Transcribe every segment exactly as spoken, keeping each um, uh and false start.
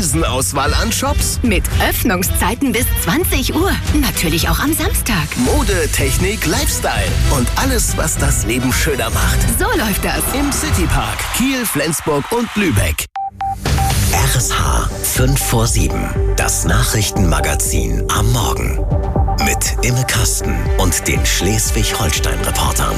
Riesenauswahl an Shops. Mit Öffnungszeiten bis zwanzig Uhr. Natürlich auch am Samstag. Mode, Technik, Lifestyle und alles, was das Leben schöner macht. So läuft das. Im Citypark, Kiel, Flensburg und Lübeck. R S H fünf vor sieben. Das Nachrichtenmagazin am Morgen. Mit Imme Kasten und den Schleswig-Holstein-Reportern.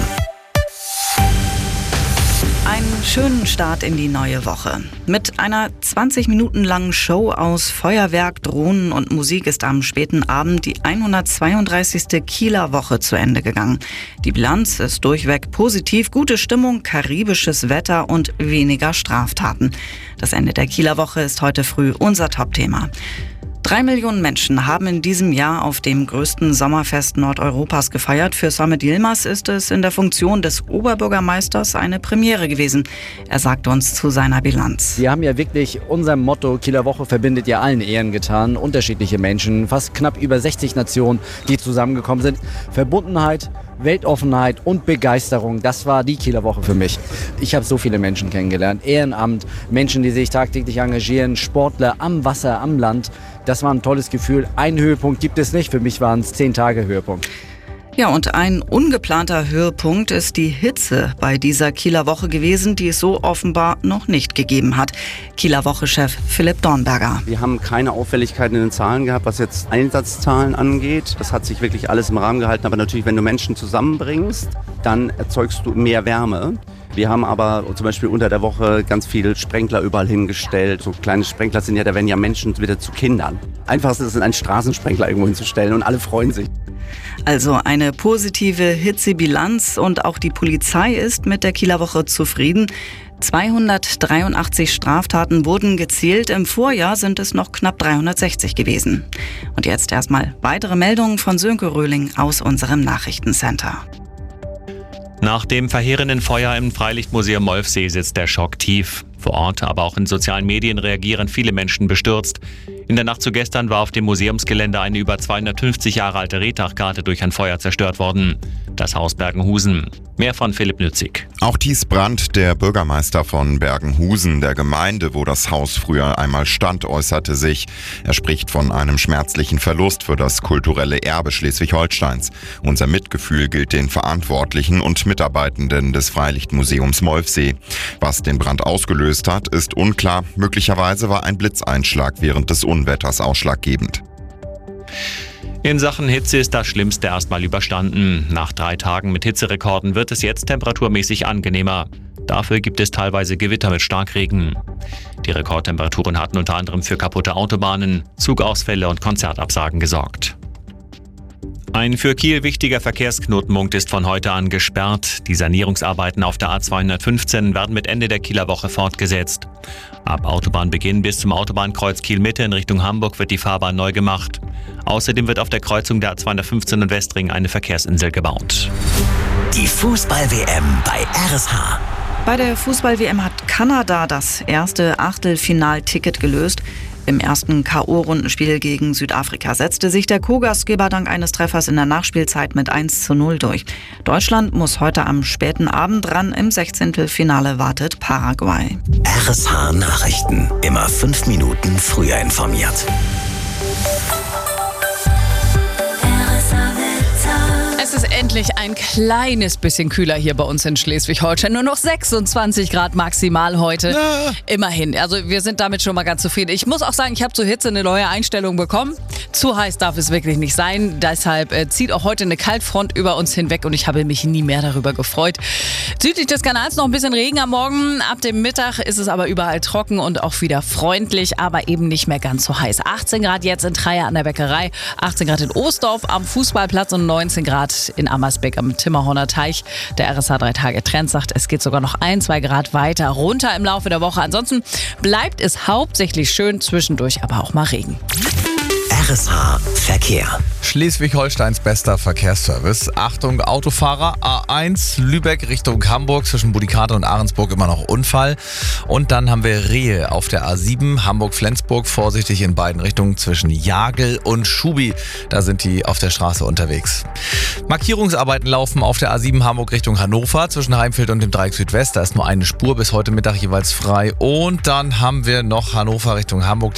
Einen schönen Start in die neue Woche. Mit einer zwanzig Minuten langen Show aus Feuerwerk, Drohnen und Musik ist am späten Abend die hundertzweiunddreißigste Kieler Woche zu Ende gegangen. Die Bilanz ist durchweg positiv, gute Stimmung, karibisches Wetter und weniger Straftaten. Das Ende der Kieler Woche ist heute früh unser Topthema. Drei Millionen Menschen haben in diesem Jahr auf dem größten Sommerfest Nordeuropas gefeiert. Für Samet Yilmaz ist es in der Funktion des Oberbürgermeisters eine Premiere gewesen. Er sagt uns zu seiner Bilanz. Wir haben ja wirklich unserem Motto Kieler Woche verbindet ja allen Ehren getan. Unterschiedliche Menschen, fast knapp über sechzig Nationen, die zusammengekommen sind. Verbundenheit, Weltoffenheit und Begeisterung, das war die Kieler Woche für mich. Ich habe so viele Menschen kennengelernt. Ehrenamt, Menschen, die sich tagtäglich engagieren, Sportler am Wasser, am Land. Das war ein tolles Gefühl. Einen Höhepunkt gibt es nicht. Für mich waren es zehn Tage Höhepunkt. Ja, und ein ungeplanter Höhepunkt ist die Hitze bei dieser Kieler Woche gewesen, die es so offenbar noch nicht gegeben hat. Kieler Woche-Chef Philipp Dornberger. Wir haben keine Auffälligkeiten in den Zahlen gehabt, was jetzt Einsatzzahlen angeht. Das hat sich wirklich alles im Rahmen gehalten. Aber natürlich, wenn du Menschen zusammenbringst, dann erzeugst du mehr Wärme. Wir haben aber zum Beispiel unter der Woche ganz viele Sprenkler überall hingestellt. So kleine Sprenkler sind ja, da werden ja Menschen wieder zu Kindern. Einfachst ist es, einen Straßensprenkler irgendwo hinzustellen und alle freuen sich. Also eine positive Hitzebilanz und auch die Polizei ist mit der Kieler Woche zufrieden. zweihundertdreiundachtzig Straftaten wurden gezählt. Im Vorjahr sind es noch knapp dreihundertsechzig gewesen. Und jetzt erstmal weitere Meldungen von Sönke Röhling aus unserem Nachrichtencenter. Nach dem verheerenden Feuer im Freilichtmuseum Molfsee sitzt der Schock tief. Vor Ort, aber auch in sozialen Medien reagieren viele Menschen bestürzt. In der Nacht zu gestern war auf dem Museumsgelände eine über zweihundertfünfzig Jahre alte Rehtachkarte durch ein Feuer zerstört worden. Das Haus Bergenhusen. Mehr von Philipp Nützig. Auch Thies Brandt, der Bürgermeister von Bergenhusen, der Gemeinde, wo das Haus früher einmal stand, äußerte sich. Er spricht von einem schmerzlichen Verlust für das kulturelle Erbe Schleswig-Holsteins. Unser Mitgefühl gilt den Verantwortlichen und Mitarbeitenden des Freilichtmuseums Molfsee. Was den Brand ausgelöst hat, ist unklar. Möglicherweise war ein Blitzeinschlag während des Unwetters ausschlaggebend. In Sachen Hitze ist das Schlimmste erstmal überstanden. Nach drei Tagen mit Hitzerekorden wird es jetzt temperaturmäßig angenehmer. Dafür gibt es teilweise Gewitter mit Starkregen. Die Rekordtemperaturen hatten unter anderem für kaputte Autobahnen, Zugausfälle und Konzertabsagen gesorgt. Ein für Kiel wichtiger Verkehrsknotenpunkt ist von heute an gesperrt. Die Sanierungsarbeiten auf der A zweihundertfünfzehn werden mit Ende der Kieler Woche fortgesetzt. Ab Autobahnbeginn bis zum Autobahnkreuz Kiel-Mitte in Richtung Hamburg wird die Fahrbahn neu gemacht. Außerdem wird auf der Kreuzung der A zweihundertfünfzehn und Westring eine Verkehrsinsel gebaut. Die Fußball-W M bei R S H. Bei der Fußball-W M hat Kanada das erste Achtelfinalticket gelöst. Im ersten K O-Rundenspiel gegen Südafrika setzte sich der Co-Gastgeber dank eines Treffers in der Nachspielzeit mit eins zu null durch. Deutschland muss heute am späten Abend ran. Im Sechzehntelfinale wartet Paraguay. R S H Nachrichten. Immer fünf Minuten früher informiert. Es ist endlich ein kleines bisschen kühler hier bei uns in Schleswig-Holstein. Nur noch sechsundzwanzig Grad maximal heute. Ja. Immerhin. Also wir sind damit schon mal ganz zufrieden. Ich muss auch sagen, ich habe zur Hitze eine neue Einstellung bekommen. Zu heiß darf es wirklich nicht sein. Deshalb äh, zieht auch heute eine Kaltfront über uns hinweg und ich habe mich nie mehr darüber gefreut. Südlich des Kanals noch ein bisschen Regen am Morgen. Ab dem Mittag ist es aber überall trocken und auch wieder freundlich, aber eben nicht mehr ganz so heiß. achtzehn Grad jetzt in Treier an der Bäckerei, achtzehn Grad in Oosdorf am Fußballplatz und neunzehn Grad in Ammersbeck am Timmerhorner Teich. Der R S H drei Tage Trend sagt, es geht sogar noch ein, zwei Grad weiter runter im Laufe der Woche. Ansonsten bleibt es hauptsächlich schön, zwischendurch aber auch mal Regen. R S H Verkehr. Schleswig-Holsteins bester Verkehrsservice. Achtung, Autofahrer, A eins, Lübeck Richtung Hamburg, zwischen Budikate und Ahrensburg immer noch Unfall. Und dann haben wir Rehe auf der A sieben, Hamburg-Flensburg, vorsichtig in beiden Richtungen zwischen Jagel und Schubi. Da sind die auf der Straße unterwegs. Markierungsarbeiten laufen auf der A sieben Hamburg Richtung Hannover, zwischen Heimfeld und dem Dreieck Südwest. Da ist nur eine Spur bis heute Mittag jeweils frei. Und dann haben wir noch Hannover Richtung Hamburg.